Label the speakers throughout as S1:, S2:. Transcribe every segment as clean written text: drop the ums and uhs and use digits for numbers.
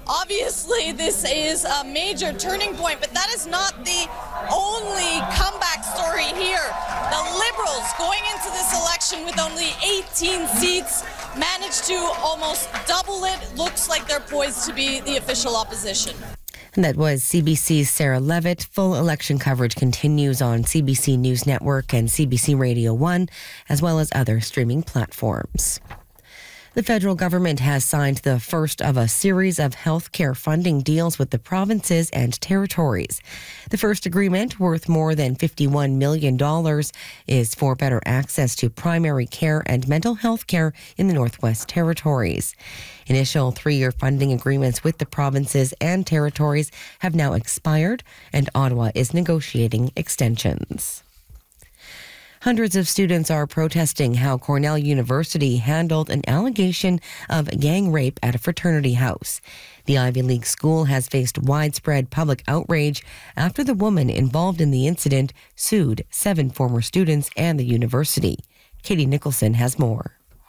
S1: Obviously, this is a major turning point, but that is not the only comeback story here. The Liberals, going into this election with only 18 seats, managed to almost double it. Looks like they're poised to be the official opposition.
S2: And that was CBC's Sarah Levitt. Full election coverage continues on CBC News Network and CBC Radio 1, as well as other streaming platforms. The federal government has signed the first of a series of healthcare funding deals with the provinces and territories. The first agreement, worth more than $51 million, is for better access to primary care and mental health care in the Northwest Territories. Initial 3-year funding agreements with the provinces and territories have now expired, and Ottawa is negotiating extensions. Hundreds of students are protesting how Cornell University handled an allegation of gang rape at a fraternity house. The Ivy League school has faced widespread public outrage after the woman involved in the incident sued 7 former students and the university. Katie Nicholson has more.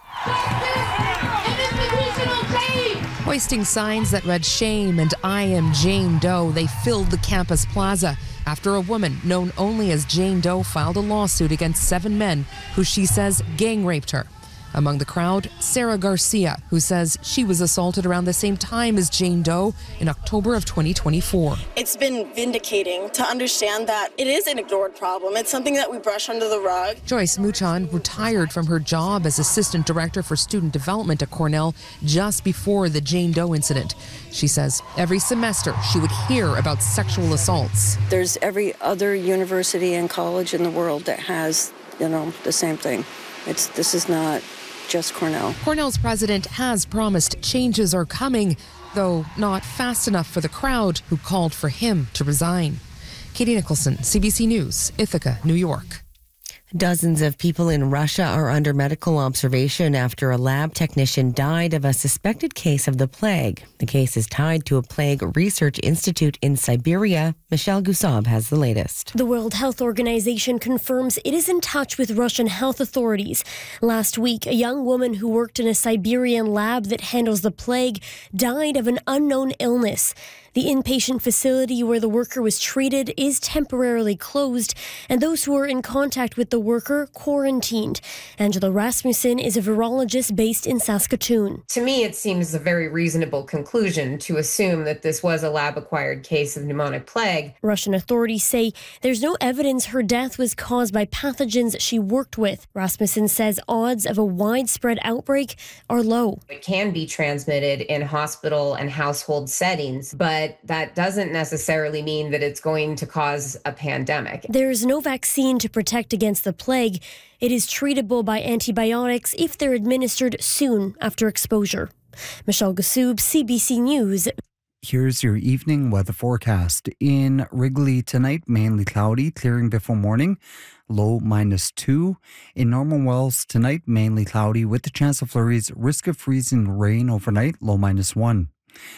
S3: Hoisting signs that read "Shame" and "I am Jane Doe," they filled the campus plaza after a woman known only as Jane Doe filed a lawsuit against 7 men who she says gang raped her. Among the crowd, Sarah Garcia, who says she was assaulted around the same time as Jane Doe in October of 2024.
S4: It's been vindicating to understand that it is an ignored problem. It's something that we brush under the rug.
S3: Joyce Muchan retired from her job as Assistant Director for Student Development at Cornell just before the Jane Doe incident. She says every semester she would hear about sexual assaults.
S5: There's every other university and college in the world that has, the same thing. This is not just Cornell.
S3: Cornell's president has promised changes are coming, though not fast enough for the crowd who called for him to resign. Katie Nicholson, CBC News, Ithaca, New York.
S2: Dozens of people in Russia are under medical observation after a lab technician died of a suspected case of the plague. The case is tied to a plague research institute in Siberia. Michelle Gusab has the latest.
S6: The World Health Organization confirms it is in touch with Russian health authorities. Last week, a young woman who worked in a Siberian lab that handles the plague died of an unknown illness. The inpatient facility where the worker was treated is temporarily closed, and those who were in contact with the worker quarantined. Angela Rasmussen is a virologist based in Saskatoon.
S7: To me, it seems a very reasonable conclusion to assume that this was a lab-acquired case of pneumonic plague.
S6: Russian authorities say there's no evidence her death was caused by pathogens she worked with. Rasmussen says odds of a widespread outbreak are low.
S7: It can be transmitted in hospital and household settings, but that doesn't necessarily mean that it's going to cause a pandemic.
S6: There is no vaccine to protect against the plague. It is treatable by antibiotics if they're administered soon after exposure. Michelle Gasub, CBC News.
S8: Here's your evening weather forecast. In Wrigley tonight, mainly cloudy, clearing before morning, low -2. In Norman Wells tonight, mainly cloudy with the chance of flurries, risk of freezing rain overnight, low -1.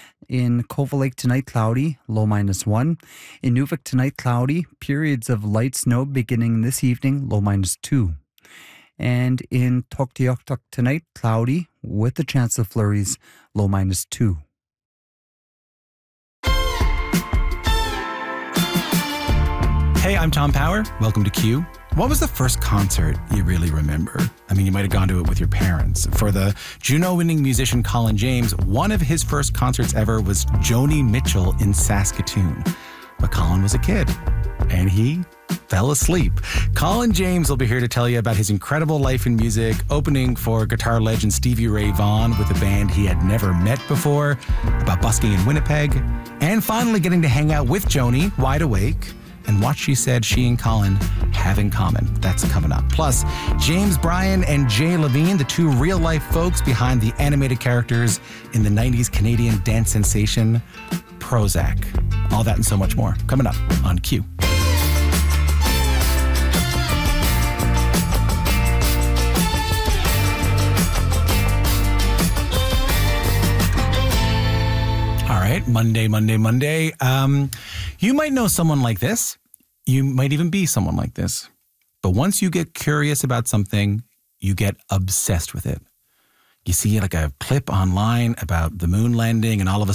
S8: In Cova Lake tonight, cloudy, low -1. In Nuvik tonight, cloudy, periods of light snow beginning this evening, low -2. And in Tuktoyaktuk tonight, cloudy with the chance of flurries, low -2.
S9: Hey, I'm Tom Power. Welcome to Q. What was the first concert you really remember? I mean, you might have gone to it with your parents. For the Juno-winning musician Colin James, one of his first concerts ever was Joni Mitchell in Saskatoon. But Colin was a kid, and he fell asleep. Colin James will be here to tell you about his incredible life in music, opening for guitar legend Stevie Ray Vaughan with a band he had never met before, about busking in Winnipeg, and finally getting to hang out with Joni, wide awake, and what she said she and Colin have in common. That's coming up. Plus, James Bryan and Jay Levine, the two real-life folks behind the animated characters in the 90s Canadian dance sensation, Prozac. All that and so much more coming up on Q. All right, Monday. You might know someone like this. You might even be someone like this. But once you get curious about something, you get obsessed with it. You see like a clip online about the moon landing, and all of a